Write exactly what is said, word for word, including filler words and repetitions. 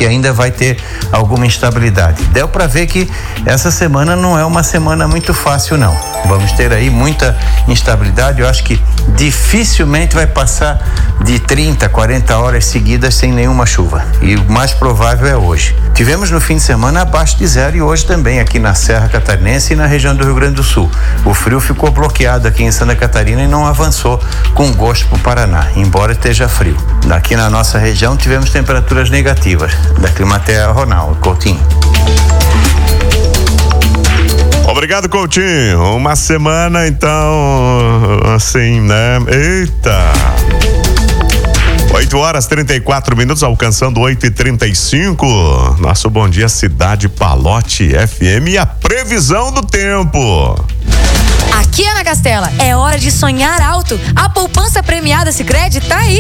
ainda vai ter alguma instabilidade. Deu para ver que essa semana não é uma semana muito fácil, não. Vamos ter aí muita instabilidade. Eu acho que dificilmente vai passar de trinta, quarenta horas seguidas sem nenhuma chuva. E o mais provável é hoje. Tivemos no fim de semana abaixo de zero e hoje também aqui na Serra Catarinense e na região do Rio Grande do Sul. O frio ficou bloqueado aqui em Santa Catarina e não avançou com gosto para o Paraná, embora esteja frio. Aqui na nossa região tivemos temperaturas negativas. Da Climatea, Ronaldo Coutinho. Obrigado, Coutinho. Uma semana, então, assim, né? Eita! oito horas e trinta e quatro minutos, alcançando oito e trinta e cinco. Nosso Bom Dia Cidade Palote F M e a previsão do tempo. Aqui, Ana Castela, é hora de sonhar alto. A poupança premiada Sicredi tá aí.